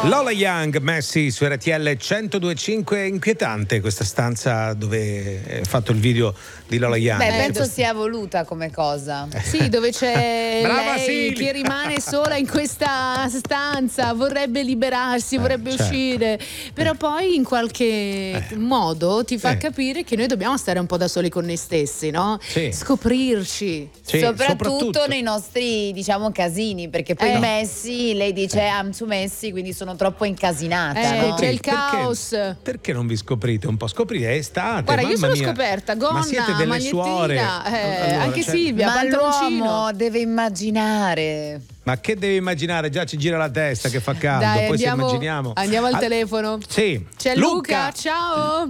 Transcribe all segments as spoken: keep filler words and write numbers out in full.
Lola Young, Messi su R T L centodue e cinque. Inquietante questa stanza dove è fatto il video di Lola Young. Beh, penso sia voluta come cosa. Eh. Sì, dove c'è Brava lei Silvia. che rimane sola in questa stanza, vorrebbe liberarsi, Eh, vorrebbe certo. uscire, però poi in qualche Eh. modo ti fa Eh. capire che noi dobbiamo stare un po' da soli con noi stessi, no? Sì. Scoprirci. Sì, soprattutto, soprattutto. nei nostri, diciamo, casini, perché poi Eh. Messi, lei dice I'm too Messi, quindi sono troppo incasinata, Eh, no? c'è il Perché- caos. Perché non vi scoprite un po'? Scoprite, è estate. Guarda, io mamma sono mia. scoperta, Ma siete gonna, delle magliettina, suore. eh, Allora, anche cioè, Silvia, Ma pantaloncino. l'uomo deve immaginare. Ma che devi immaginare? Già ci gira la testa che fa caldo. Dai, Poi andiamo, se immaginiamo. andiamo al Ah, telefono. Sì. C'è Luca, ciao.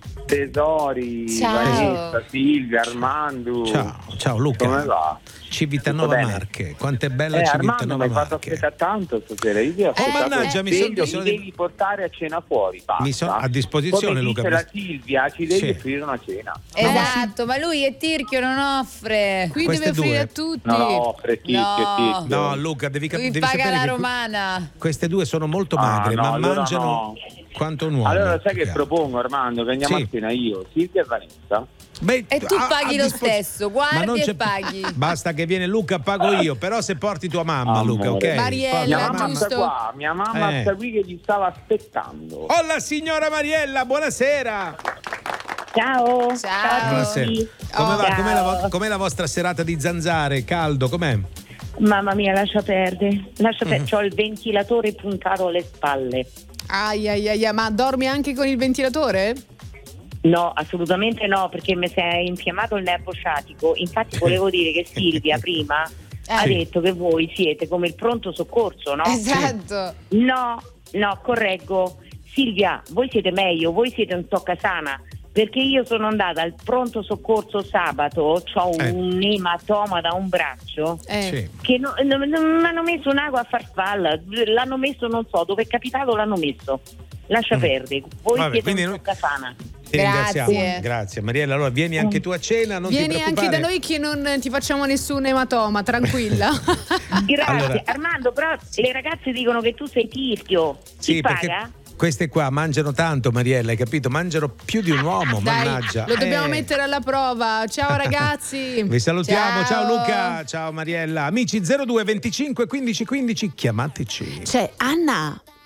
Tesori, Ciao. Vanessa, Silvia, Armando. Ciao, ciao Luca. Come va? Civitanova Tutto bene? Marche. Quanto è bella Eh, Armando, Civitanova mi hai fatto Marche. aspettare tanto stasera. Io ti ho Oh, aspettato mannaggia, un mi sono- sveglio, mi sono mi di- devi portare a cena fuori, basta. Mi sono a disposizione, Come Luca. dice la Silvia, ci devi Sì. offrire una cena. Esatto, ma lui è tirchio, non offre. Qui Queste deve offrire due. a tutti. No, no, offre tirchio, No. tirchio. No, Luca, devi, cap- Lui devi paga sapere la che romana. queste due sono molto Ah, magre, no, ma allora mangiano no. quanto un uomo. Allora sai più che altro. propongo, Armando? Che andiamo Sì. a cena io, Silvia e Vanessa. Beh, E tu a- paghi a lo dispo- stesso, Ma non guardi c'è- e paghi. Basta che viene Luca, pago io. Però se porti tua mamma, Amore. Luca, ok? Mariella, Porti Mia la giusto. mamma sta qua, mia mamma Eh. sta qui che ti stava aspettando. Oh, la signora Mariella, buonasera. Ciao. Ciao. Buonasera. Come Oh, va? Com'è la, vo- ciao. com'è la vostra serata di zanzare? Caldo, com'è? Mamma mia, lascia perdere. Lascia perdere. C'ho il ventilatore puntato alle spalle. Ai ai ai, ai, ma dormi anche con il ventilatore? No, assolutamente no, perché mi si è infiammato il nervo sciatico. Infatti volevo dire che Silvia prima ha Sì. detto che voi siete come il pronto soccorso, no? Esatto. No, no, correggo. Silvia, voi siete meglio, voi siete un toccasana. Perché io sono andata al pronto soccorso sabato, ho Eh. un ematoma da un braccio. Eh. Sì. Che no- non, non mi hanno messo un'acqua a farfalla, l'hanno messo non so dove è capitato, l'hanno messo. Lascia perdere, voi Vabbè, siete quindi un noi- toccasana. Ti ringraziamo. Grazie. Grazie Mariella. Allora vieni anche tu a cena, non ti Vieni preoccupare. anche da noi che non ti facciamo nessun ematoma, tranquilla. Grazie, Allora- Armando, però le ragazze dicono che tu sei tirchio. Chi Sì, paga? perché queste qua mangiano tanto, Mariella, hai capito? Mangiano più di un uomo, Dai, mannaggia. lo dobbiamo Eh. mettere alla prova. Ciao ragazzi. Vi salutiamo, ciao. Ciao. Luca, ciao Mariella. Amici zero due venticinque quindici quindici, chiamateci. C'è Anna.